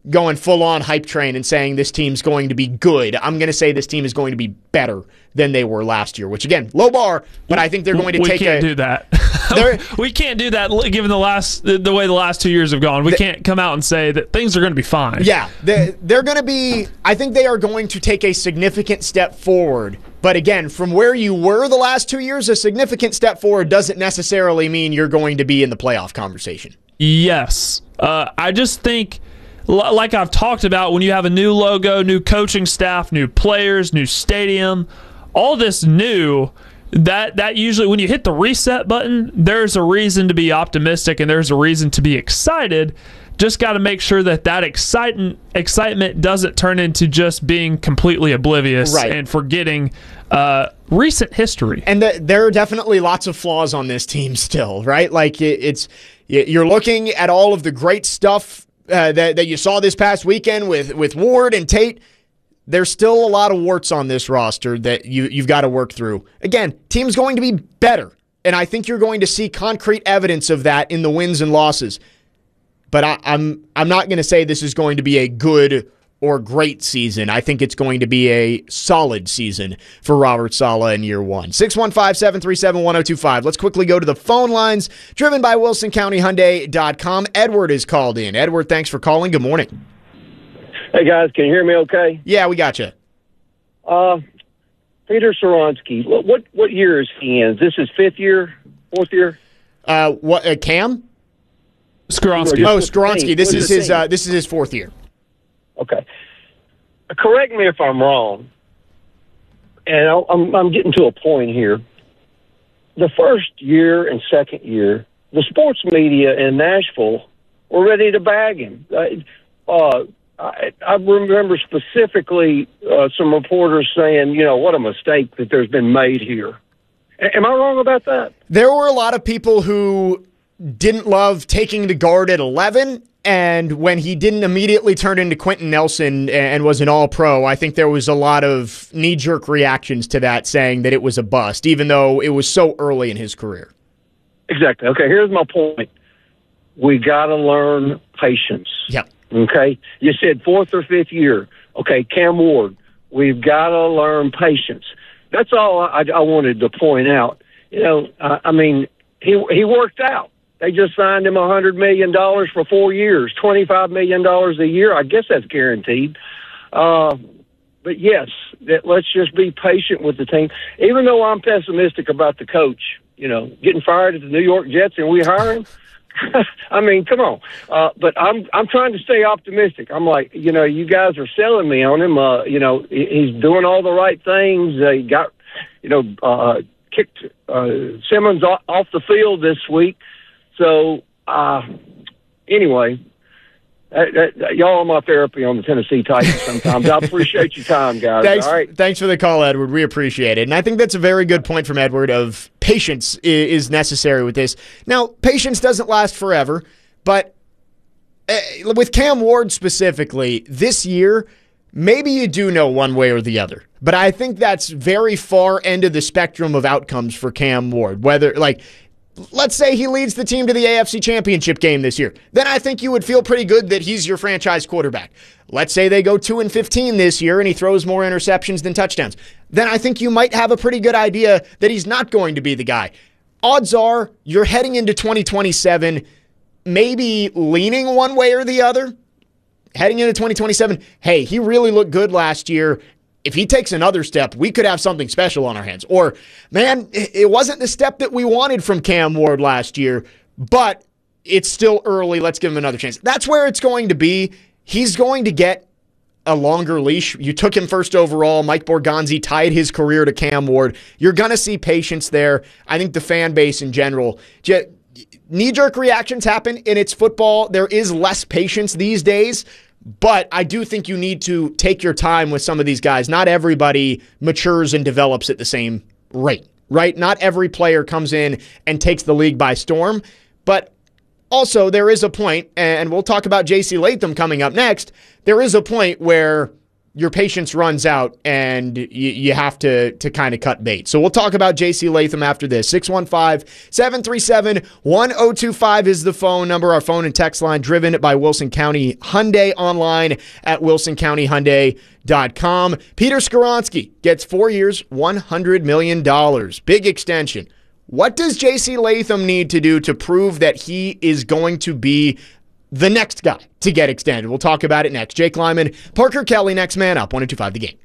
going full-on hype train and saying this team's going to be good. I'm going to say this team is going to be better than they were last year, which, again, low bar, but I think they're going to we take can't a... do that. we can't do that given the last the way the last two years have gone. We the, can't come out and say that things are going to be fine. Yeah, they're, they're going to be... I think they are going to take a significant step forward. But again, from where you were the last two years, a significant step forward doesn't necessarily mean you're going to be in the playoff conversation. Yes. Uh, I just think... Like I've talked about, when you have a new logo, new coaching staff, new players, new stadium, all this new, that that usually, when you hit the reset button, there's a reason to be optimistic and there's a reason to be excited. Just got to make sure that that excitement, excitement doesn't turn into just being completely oblivious right. and forgetting uh, recent history. And the, there are definitely lots of flaws on this team still, right? Like it, it's you're looking at all of the great stuff Uh, that, that you saw this past weekend with, with Ward and Tate. There's still a lot of warts on this roster that you, you've got to work through. Again, team's going to be better, and I think you're going to see concrete evidence of that in the wins and losses. But I, I'm I'm not going to say this is going to be a good or great season. I think it's going to be a solid season for Robert Saleh in year one. six one five, seven three seven, one oh two five. Let's quickly go to the phone lines, driven by Wilson County Hyundai dot com. Edward is called in. Edward, thanks for calling. Good morning. Hey, guys. Can you hear me okay? Yeah, we got you. Uh, Peter Skoronsky, what, what what year is he in? Is this his fifth year, fourth year? Uh, what? Uh, Cam? Skoronsky. Oh, Skoronsky. This is his. Uh, this is his fourth year. Okay. Correct me if I'm wrong, and I'm, I'm getting to a point here. The first year and second year, the sports media in Nashville were ready to bag him. Uh, I, I remember specifically uh, some reporters saying, you know, what a mistake that there's been made here. A- am I wrong about that? There were a lot of people who didn't love taking the guard at eleven. And when he didn't immediately turn into Quentin Nelson and was an all-pro, I think there was a lot of knee-jerk reactions to that, saying that it was a bust, even though it was so early in his career. Exactly. Okay, here's my point. We got to learn patience. Yep. Okay? You said fourth or fifth year. Okay, Cam Ward, we've got to learn patience. That's all I, I wanted to point out. You know, uh, I mean, he he worked out. They just signed him one hundred million dollars for four years, twenty-five million dollars a year. I guess that's guaranteed. Uh, but, yes, that, let's just be patient with the team. Even though I'm pessimistic about the coach, you know, getting fired at the New York Jets and we hire him, I mean, come on. Uh, but I'm I'm trying to stay optimistic. I'm like, you know, you guys are selling me on him. Uh, you know, he's doing all the right things. Uh, he got, you know, uh, kicked uh, Simmons off the field this week. So, uh, anyway, that, that, y'all are my therapy on the Tennessee Titans sometimes. I appreciate your time, guys. Thanks, all right? Thanks for the call, Edward. We appreciate it. And I think that's a very good point from Edward of patience is necessary with this. Now, patience doesn't last forever, but uh, with Cam Ward specifically, this year, maybe you do know one way or the other. But I think that's very far end of the spectrum of outcomes for Cam Ward. Whether, like... Let's say he leads the team to the A F C Championship game this year. Then I think you would feel pretty good that he's your franchise quarterback. Let's say they go two and fifteen this year and he throws more interceptions than touchdowns. Then I think you might have a pretty good idea that he's not going to be the guy. Odds are you're heading into twenty twenty-seven, maybe leaning one way or the other. Heading into twenty twenty-seven, hey, he really looked good last year. If he takes another step, we could have something special on our hands. Or, man, it wasn't the step that we wanted from Cam Ward last year, but it's still early. Let's give him another chance. That's where it's going to be. He's going to get a longer leash. You took him first overall. Mike Borgonzi tied his career to Cam Ward. You're going to see patience there. I think the fan base in general, knee-jerk reactions happen, and it's football. There is less patience these days. But I do think you need to take your time with some of these guys. Not everybody matures and develops at the same rate, right? Not every player comes in and takes the league by storm. But also, there is a point, and we'll talk about J C Latham coming up next, there is a point where your patience runs out and you, you have to to kind of cut bait. So we'll talk about J C Latham after this. six one five, seven three seven, one oh two five is the phone number. Our phone and text line driven by Wilson County Hyundai, online at wilson county hyundai dot com. Peter Skoronski gets four years, one hundred million dollars. Big extension. What does J C Latham need to do to prove that he is going to be the next guy to get extended? We'll talk about it next. Jake Lyman, Parker Kelly, next man up, one oh two five The Game.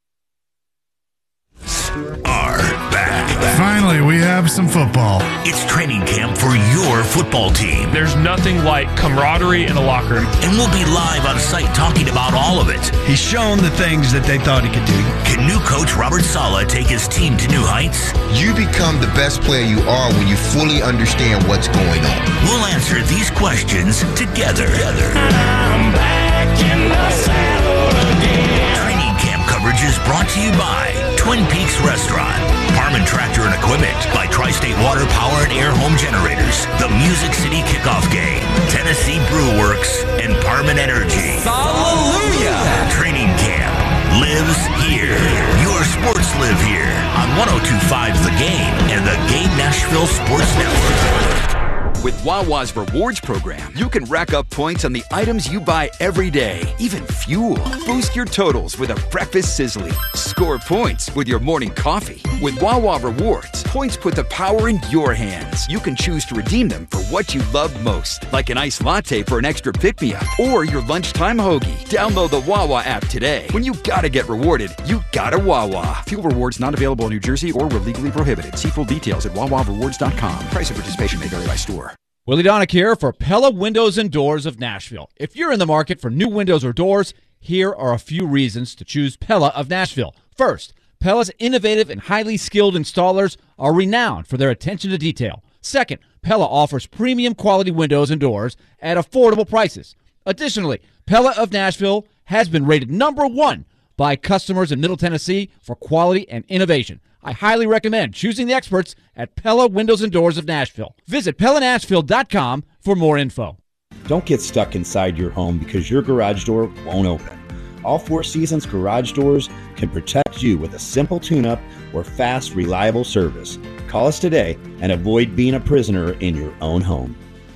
Are back. Finally, we have some football. It's training camp for your football team. There's nothing like camaraderie in a locker room. And we'll be live on site talking about all of it. He's shown the things that they thought he could do. Can new coach Robert Saleh take his team to new heights? You become the best player you are when you fully understand what's going on. We'll answer these questions together. together. I'm back in the saddle again. Training camp coverage is brought to you by Twin Peaks Restaurant, Harmon Tractor and Equipment, by Tri-State Water Power and Air Home Generators, the Music City Kickoff Game, Tennessee Brew Works, and Parman Energy. Hallelujah! Training camp lives here. Your sports live here on one oh two point five The Game and the Game Nashville Sports Network. With Wawa's Rewards program, you can rack up points on the items you buy every day, even fuel. Boost your totals with a breakfast sizzling. Score points with your morning coffee. With Wawa Rewards, points put the power in your hands. You can choose to redeem them for what you love most, like an iced latte for an extra pick-me-up, or your lunchtime hoagie. Download the Wawa app today. When you gotta get rewarded, you gotta Wawa. Fuel rewards not available in New Jersey or were legally prohibited. See full details at wawa rewards dot com. Price of participation may vary by store. Willie Donick here for Pella Windows and Doors of Nashville. If you're in the market for new windows or doors, here are a few reasons to choose Pella of Nashville. First, Pella's innovative and highly skilled installers are renowned for their attention to detail. Second, Pella offers premium quality windows and doors at affordable prices. Additionally, Pella of Nashville has been rated number one by customers in Middle Tennessee for quality and innovation. I highly recommend choosing the experts at Pella Windows and Doors of Nashville. Visit pella nashville dot com for more info. Don't get stuck inside your home because your garage door won't open. All Four Seasons garage doors can protect you with a simple tune-up or fast, reliable service. Call us today and avoid being a prisoner in your own home.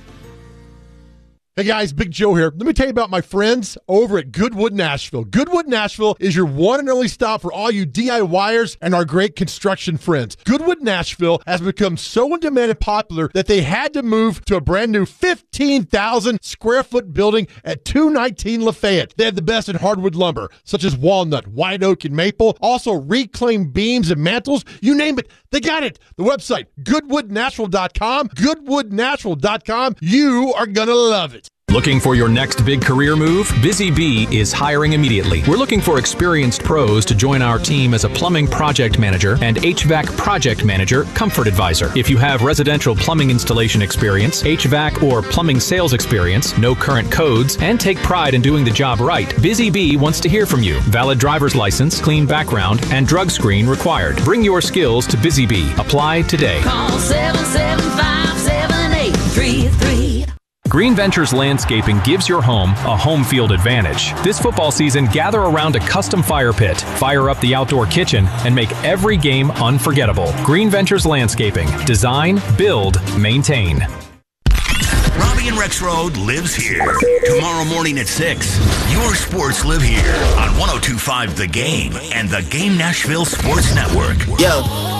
Hey guys, Big Joe here. Let me tell you about my friends over at Goodwood Nashville. Goodwood Nashville is your one and only stop for all you DIYers and our great construction friends. Goodwood Nashville has become so in demand and popular that they had to move to a brand new fifteen thousand square foot building at two nineteen Lafayette. They have the best in hardwood lumber, such as walnut, white oak, and maple. Also reclaimed beams and mantles. You name it, they got it. The website, goodwood nashville dot com. goodwood nashville dot com. You are going to love it. Looking for your next big career move? Busy Bee is hiring immediately. We're looking for experienced pros to join our team as a plumbing project manager and H V A C project manager, comfort advisor. If you have residential plumbing installation experience, H V A C or plumbing sales experience, no current codes, and take pride in doing the job right, Busy Bee wants to hear from you. Valid driver's license, clean background, and drug screen required. Bring your skills to Busy Bee. Apply today. Call seven seven five, seven eight three three. Green Ventures Landscaping gives your home a home field advantage. This football season, gather around a custom fire pit, fire up the outdoor kitchen, and make every game unforgettable. Green Ventures Landscaping. Design, build, maintain. Robbie and Rex Road lives here. Tomorrow morning at six, your sports live here on one oh two point five The Game and the Game Nashville Sports Network. Yo.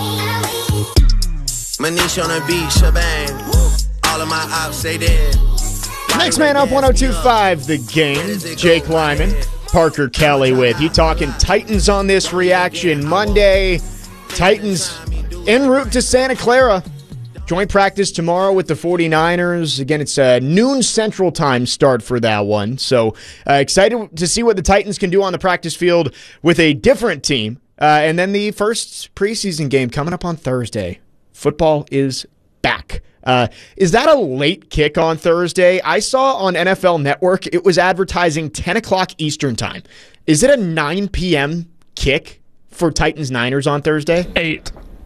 Manish on the beat, shebang. All of my ops say that. Next man up, one oh two point five The Game. Jake Lyman, Parker Kelly with you. Talking Titans on this reaction Monday. Titans en route to Santa Clara. Joint practice tomorrow with the forty-niners. Again, it's a noon Central Time start for that one. So uh, excited to see what the Titans can do on the practice field with a different team. Uh, and then the first preseason game coming up on Thursday. Football is back. Uh, is that a late kick on Thursday? I saw on N F L Network it was advertising ten o'clock Eastern Time. Is it a nine p.m. kick for Titans-Niners on Thursday? Eight.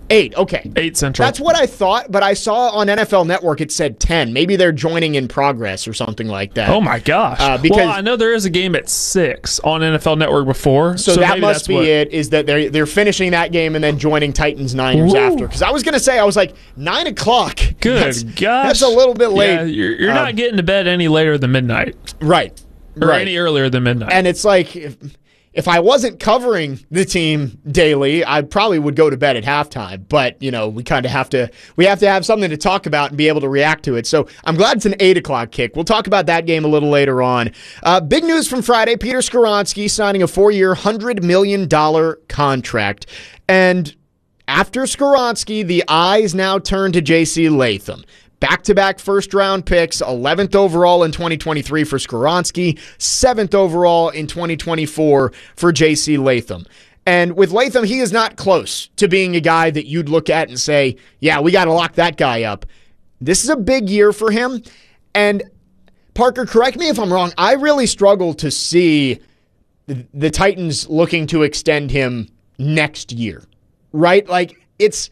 Eight, okay. Eight Central. That's what I thought, but I saw on N F L Network it said ten. Maybe they're joining in progress or something like that. Oh, my gosh. Uh, because, well, I know there is a game at six on N F L Network before. So, so that must that's be what, it, is that they're, they're finishing that game and then joining Titans Niners Ooh. after. Because I was going to say, I was like, nine o'clock. Good that's, gosh. That's a little bit late. Yeah, you're you're Um, not getting to bed any later than midnight. Right. Or right. any earlier than midnight. And it's like... If, If I wasn't covering the team daily, I probably would go to bed at halftime. But, you know, we kind of have to we have to have something to talk about and be able to react to it. So I'm glad it's an eight o'clock kick. We'll talk about that game a little later on. Uh, big news from Friday, Peter Skoronski signing a four-year, one hundred million dollars contract. And after Skoronski, the eyes now turn to J C Latham. Back-to-back first-round picks, eleventh overall in twenty twenty-three for Skoronski, seventh overall in twenty twenty-four for J C Latham. And with Latham, he is not close to being a guy that you'd look at and say, yeah, we got to lock that guy up. This is a big year for him. And Parker, correct me if I'm wrong, I really struggle to see the, the Titans looking to extend him next year, right? Like, it's,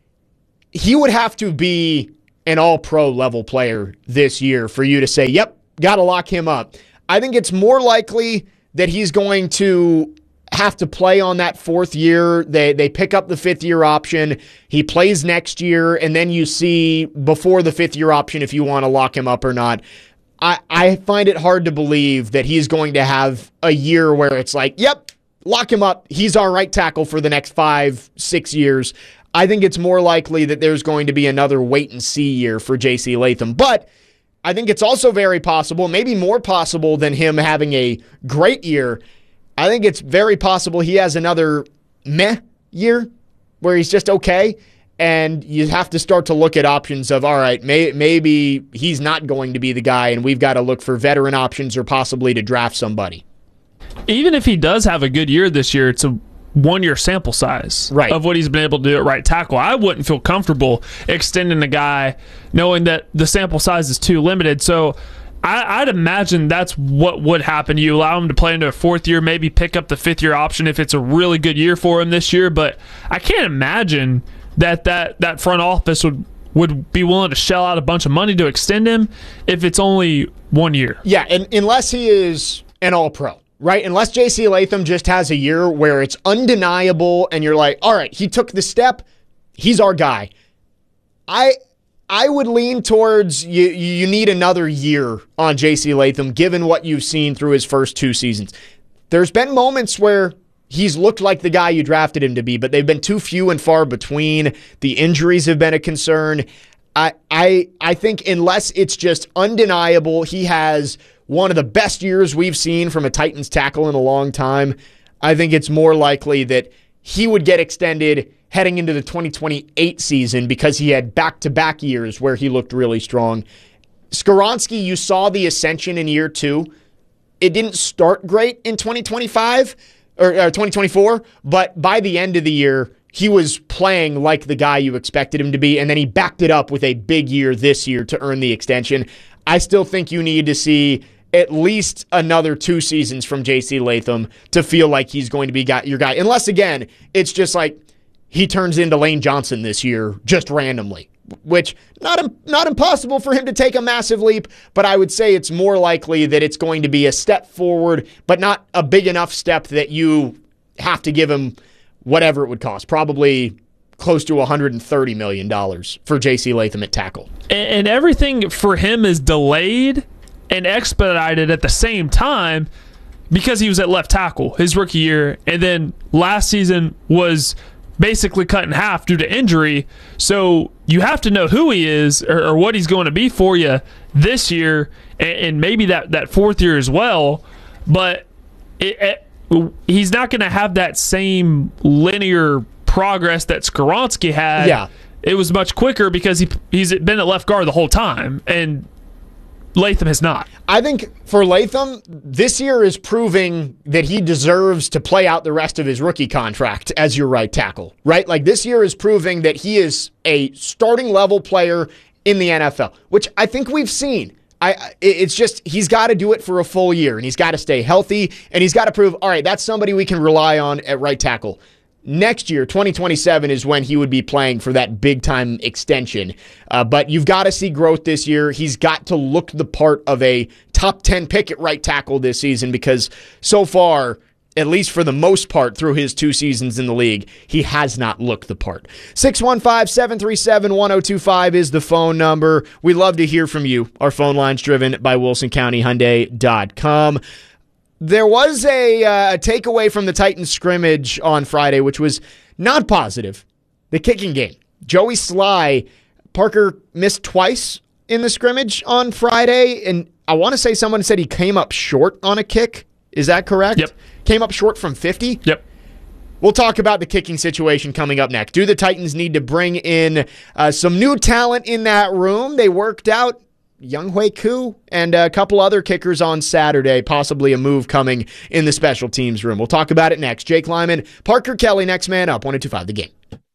he would have to be an all-pro level player this year for you to say, yep, got to lock him up. I think it's more likely that he's going to have to play on that fourth year. They they pick up the fifth-year option. He plays next year, and then you see before the fifth-year option if you want to lock him up or not. I, I find it hard to believe that he's going to have a year where it's like, yep, lock him up. He's our right tackle for the next five, six years. I think it's more likely that there's going to be another wait-and-see year for J C Latham. But I think it's also very possible, maybe more possible than him having a great year. I think it's very possible he has another meh year where he's just okay, and you have to start to look at options of, all right, may, maybe he's not going to be the guy, and we've got to look for veteran options or possibly to draft somebody. Even if he does have a good year this year, it's a one-year sample size right. of what he's been able to do at right tackle. I wouldn't feel comfortable extending a guy knowing that the sample size is too limited. So I, I'd imagine that's what would happen. You allow him to play into a fourth year, maybe pick up the fifth-year option if it's a really good year for him this year. But I can't imagine that that, that front office would, would be willing to shell out a bunch of money to extend him if it's only one year. Yeah, and unless he is an all-pro. Right? Unless J C Latham just has a year where it's undeniable and you're like, all right, he took the step, he's our guy. I I would lean towards you you need another year on J C Latham given what you've seen through his first two seasons. There's been moments where he's looked like the guy you drafted him to be, but they've been too few and far between. The injuries have been a concern. I I I think unless it's just undeniable, he has one of the best years we've seen from a Titans tackle in a long time, I think it's more likely that he would get extended heading into the twenty twenty-eight season because he had back-to-back years where he looked really strong. Skoronski, you saw the ascension in year two. It didn't start great in twenty twenty-five or, or twenty twenty-four, but by the end of the year, he was playing like the guy you expected him to be, and then he backed it up with a big year this year to earn the extension. I still think you need to see at least another two seasons from J C Latham to feel like he's going to be got your guy. Unless, again, it's just like he turns into Lane Johnson this year just randomly, which not not impossible for him to take a massive leap, but I would say it's more likely that it's going to be a step forward, but not a big enough step that you have to give him whatever it would cost, probably close to one hundred thirty million dollars for J C Latham at tackle. And, and everything for him is delayed and expedited at the same time because he was at left tackle his rookie year, and then last season was basically cut in half due to injury. So you have to know who he is or, or what he's going to be for you this year, and, and maybe that, that fourth year as well. But it, it, he's not going to have that same linear progress that Skoronski had. Yeah. It was much quicker because he he's been at left guard the whole time, and Latham has not. I think for Latham, this year is proving that he deserves to play out the rest of his rookie contract as your right tackle, right? Like this year is proving that he is a starting level player in the N F L, which I think we've seen. I it's just he's got to do it for a full year, and he's got to stay healthy, and he's got to prove, all right, that's somebody we can rely on at right tackle. next year, twenty twenty-seven, is when he would be playing for that big-time extension. Uh, but you've got to see growth this year. He's got to look the part of a top ten pick at right tackle this season because so far, at least for the most part through his two seasons in the league, he has not looked the part. six one five, seven three seven, one oh two five is the phone number. We love to hear from you. Our phone line's driven by Wilson County Hyundai dot com. There was a uh, takeaway from the Titans scrimmage on Friday, which was not positive. The kicking game. Joey Sly, Parker missed twice in the scrimmage on Friday, and I want to say someone said he came up short on a kick. Is that correct? Yep. Came up short from fifty? Yep. We'll talk about the kicking situation coming up next. Do the Titans need to bring in uh, some new talent in that room? They worked out Younghoe Koo and a couple other kickers on Saturday, possibly a move coming in the special teams room. We'll talk about it next. Jake Lyman, Parker Kelly, next man up, one oh two five The Game.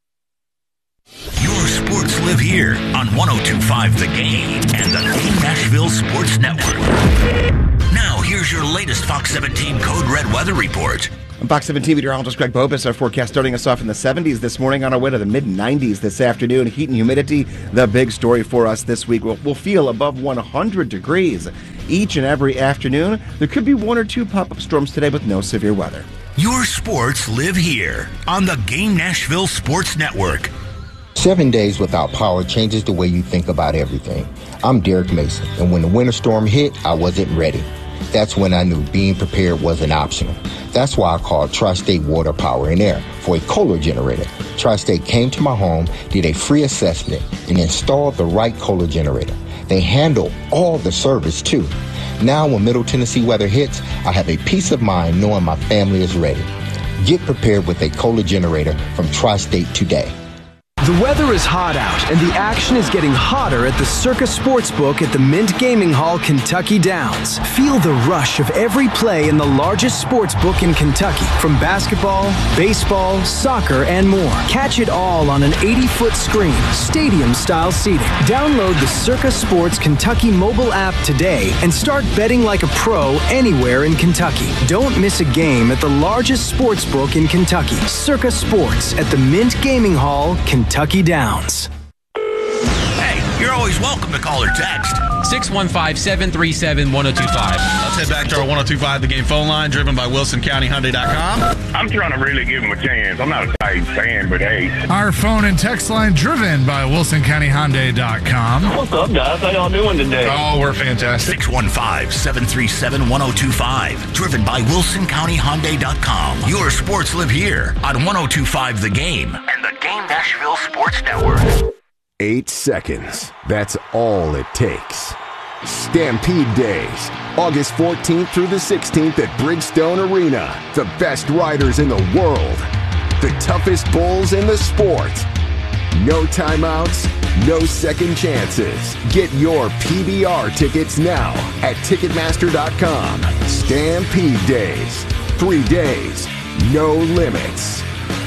Your sports live here on one oh two point five The Game and the Game Nashville Sports Network. Now, here's your latest Fox seventeen Code Red weather report. I'm Fox seventeen meteorologist Greg Bobus. Our forecast starting us off in the seventies this morning, on our way to the mid nineties this afternoon. Heat and humidity, the big story for us this week. We'll, we'll feel above one hundred degrees each and every afternoon. There could be one or two pop-up storms today with no severe weather. Your sports live here on the Game Nashville Sports Network. Seven days without power changes the way you think about everything. I'm Derek Mason, and when the winter storm hit, I wasn't ready. That's when I knew being prepared wasn't optional. That's why I called Tri-State Water, Power, and Air for a Kohler generator. Tri-State came to my home, did a free assessment, and installed the right Kohler generator. They handle all the service, too. Now, when Middle Tennessee weather hits, I have a peace of mind knowing my family is ready. Get prepared with a Kohler generator from Tri-State today. The weather is hot out, and the action is getting hotter at the Circa Sportsbook at the Mint Gaming Hall, Kentucky Downs. Feel the rush of every play in the largest sportsbook in Kentucky, from basketball, baseball, soccer, and more. Catch it all on an eighty-foot screen, stadium-style seating. Download the Circa Sports Kentucky mobile app today and start betting like a pro anywhere in Kentucky. Don't miss a game at the largest sportsbook in Kentucky, Circa Sports at the Mint Gaming Hall, Kentucky. Kentucky Downs. Hey, you're always welcome to call or text. six one five, seven three seven, one oh two five. Let's head back to our one oh two five The Game phone line, driven by Wilson County Hyundai dot com. I'm trying to really give him a chance. I'm not a Titans fan, but hey. Our phone and text line, driven by Wilson County Hyundai dot com. What's up, guys? How y'all doing today? Oh, we're fantastic. six one five, seven three seven, one oh two five. Driven by Wilson County Hyundai dot com. Your sports live here on one oh two five The Game and the Game Nashville Sports Network. Eight seconds. That's all it takes. Stampede Days, August fourteenth through the sixteenth at Bridgestone Arena. The best riders in the world. The toughest bulls in the sport. No timeouts, no second chances. Get your P B R tickets now at Ticketmaster dot com. Stampede Days. Three days, no limits.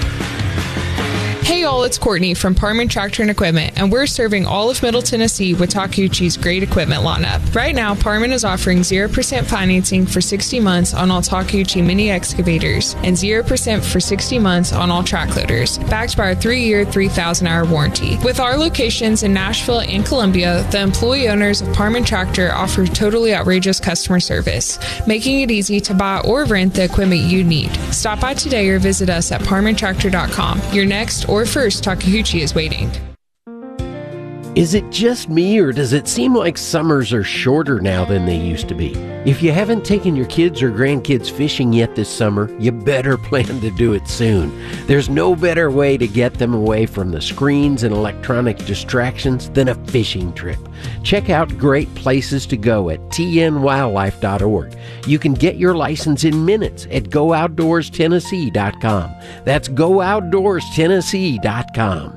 Hey y'all, it's Courtney from Parman Tractor and Equipment, and we're serving all of Middle Tennessee with Takeuchi's great equipment lineup. Right now, Parman is offering zero percent financing for sixty months on all Takeuchi mini excavators and zero percent for sixty months on all track loaders, backed by our three-year, three thousand hour warranty. With our locations in Nashville and Columbia, the employee owners of Parman Tractor offer totally outrageous customer service, making it easy to buy or rent the equipment you need. Stop by today or visit us at Parman Tractor dot com. Your next or first Takeuchi is waiting. Is it just me, or does it seem like summers are shorter now than they used to be? If you haven't taken your kids or grandkids fishing yet this summer, you better plan to do it soon. There's no better way to get them away from the screens and electronic distractions than a fishing trip. Check out great places to go at T N wildlife dot org. You can get your license in minutes at Go Outdoors Tennessee dot com. That's Go Outdoors Tennessee dot com.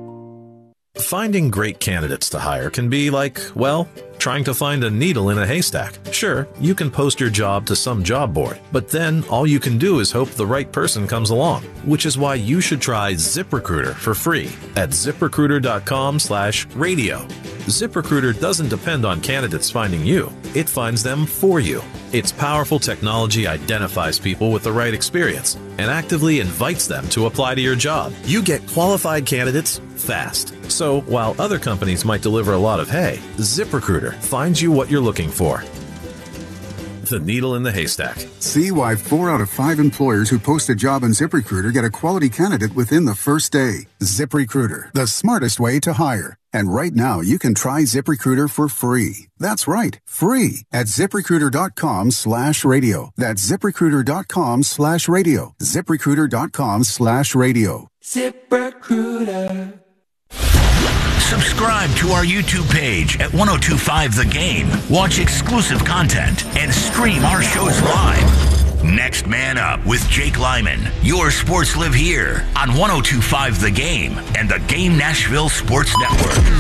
Finding great candidates to hire can be like, well, trying to find a needle in a haystack. Sure, you can post your job to some job board, but then all you can do is hope the right person comes along, which is why you should try ZipRecruiter for free at ZipRecruiter dot com slash radio. ZipRecruiter doesn't depend on candidates finding you. It finds them for you. Its powerful technology identifies people with the right experience and actively invites them to apply to your job. You get qualified candidates fast. So while other companies might deliver a lot of hay, ZipRecruiter finds you what you're looking for. The needle in the haystack. See why four out of five employers who post a job on ZipRecruiter get a quality candidate within the first day. ZipRecruiter, the smartest way to hire. And right now, you can try ZipRecruiter for free. That's right, free at ZipRecruiter.com slash radio. That's ZipRecruiter.com slash radio. ZipRecruiter.com slash radio. ZipRecruiter. Subscribe to our YouTube page at ten twenty-five The Game. Watch exclusive content and stream our shows live. Next Man Up with Jake Lyman. Your sports live here on ten twenty-five The Game and the Game Nashville Sports Network.